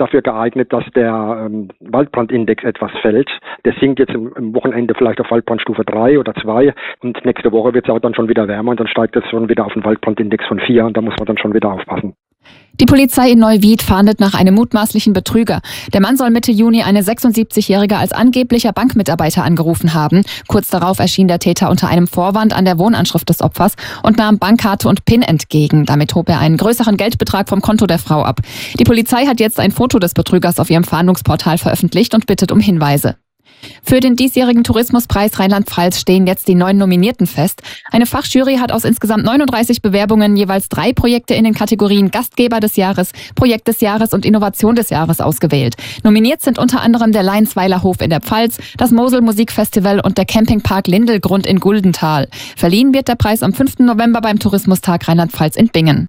dafür geeignet, dass der Waldbrandindex etwas fällt. Der sinkt jetzt im Wochenende vielleicht auf Waldbrandstufe 3 oder 2 und nächste Woche wird es auch dann schon wieder wärmer und dann steigt es schon wieder auf den Waldbrandindex von 4 und da muss man dann schon wieder aufpassen. Die Polizei in Neuwied fahndet nach einem mutmaßlichen Betrüger. Der Mann soll Mitte Juni eine 76-Jährige als angeblicher Bankmitarbeiter angerufen haben. Kurz darauf erschien der Täter unter einem Vorwand an der Wohnanschrift des Opfers und nahm Bankkarte und PIN entgegen. Damit hob er einen größeren Geldbetrag vom Konto der Frau ab. Die Polizei hat jetzt ein Foto des Betrügers auf ihrem Fahndungsportal veröffentlicht und bittet um Hinweise. Für den diesjährigen Tourismuspreis Rheinland-Pfalz stehen jetzt die 9 Nominierten fest. Eine Fachjury hat aus insgesamt 39 Bewerbungen jeweils 3 Projekte in den Kategorien Gastgeber des Jahres, Projekt des Jahres und Innovation des Jahres ausgewählt. Nominiert sind unter anderem der Leinsweiler Hof in der Pfalz, das Mosel Musikfestival und der Campingpark Lindelgrund in Guldental. Verliehen wird der Preis am 5. November beim Tourismustag Rheinland-Pfalz in Bingen.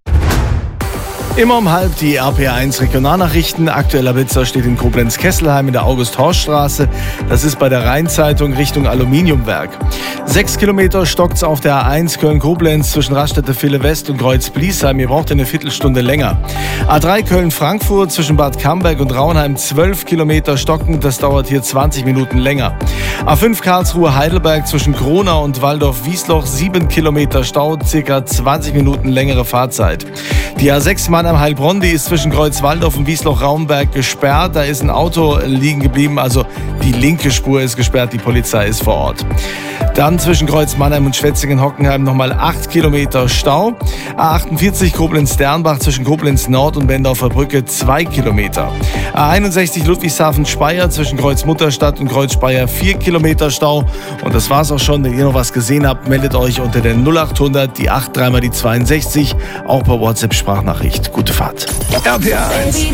Immer um 12 die RPA1 Regionalnachrichten. Aktueller Blitzer steht in Koblenz-Kesselheim in der August-Horst-Straße. Das ist bei der Rheinzeitung Richtung Aluminiumwerk. 6 Kilometer stockt's auf der A1 Köln-Koblenz zwischen Raststätte-Ville West und Kreuz-Bliesheim. Ihr braucht eine Viertelstunde länger. A3 Köln-Frankfurt zwischen Bad Camberg und Raunheim 12 Kilometer stockend. Das dauert hier 20 Minuten länger. A5 Karlsruhe-Heidelberg zwischen Kronau und Waldorf-Wiesloch 7 Kilometer Stau, circa 20 Minuten längere Fahrzeit. Die A6 Mannheim-Heilbronn, die ist zwischen Kreuz-Waldorf und Wiesloch-Raumberg gesperrt. Da ist ein Auto liegen geblieben, also die linke Spur ist gesperrt, die Polizei ist vor Ort. Dann zwischen Kreuz-Mannheim und Schwetzingen-Hockenheim nochmal 8 Kilometer Stau. A48 Koblenz-Dernbach zwischen Koblenz-Nord und Bendorfer Brücke 2 Kilometer. A61 Ludwigshafen-Speyer zwischen Kreuz-Mutterstadt und Kreuz-Speyer 4 Kilometer Stau. Und das war's auch schon. Wenn ihr noch was gesehen habt, meldet euch unter der 0800 die 83 mal die 62, auch per WhatsApp-Sprachnachricht. Gute Fahrt. RPA 1.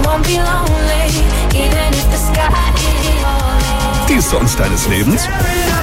Die Songs deines Lebens?